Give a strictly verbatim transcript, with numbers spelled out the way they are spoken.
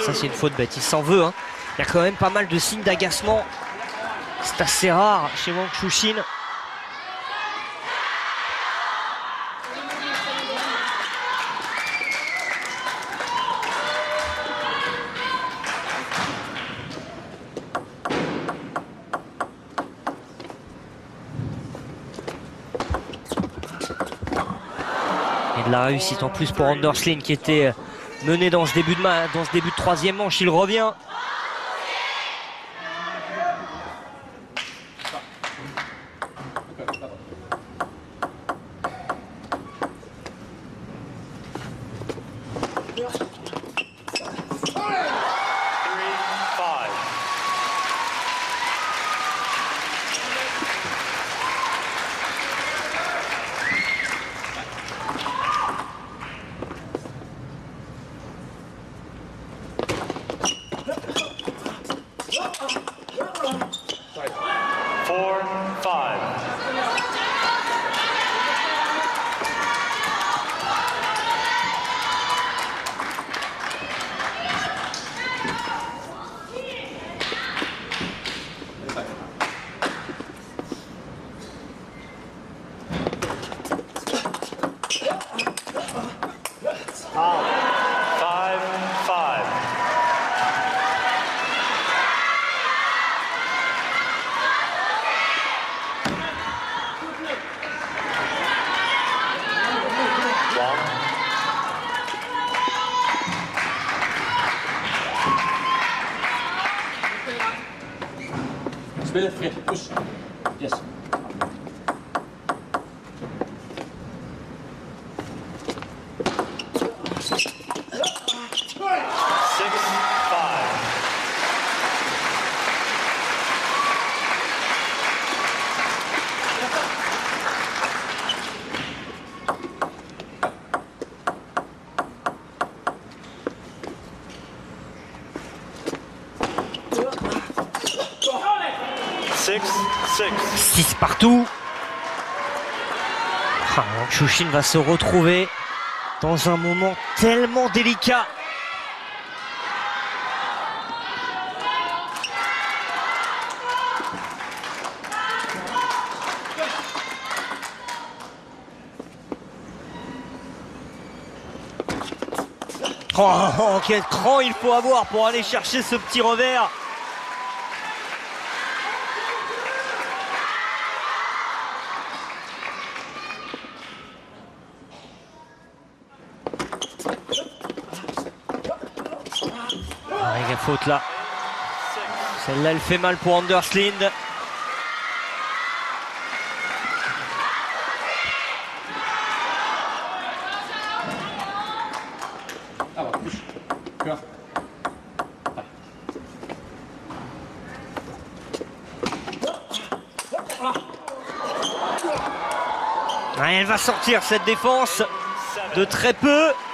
ça c'est une faute bête, il s'en veut. Hein. Il y a quand même pas mal de signes d'agacement. C'est assez rare chez Wang Chuqin. Et de la réussite en plus pour Anders Lim qui était mené dans ce début de ma... dans ce début de troisième manche. Il revient. Four, five. Five, five. Speel het verkeerd. Push. Yes. Six, five. Six, six. six partout. Ah, Wang Chuqin va se retrouver dans un moment tellement délicat. Oh, quel cran il faut avoir pour aller chercher ce petit revers. Ah, il y a faute là. Celle-là, elle fait mal pour Anders Lim. Ah, bah, push. Cœur. Ah, elle va sortir cette défense de très peu.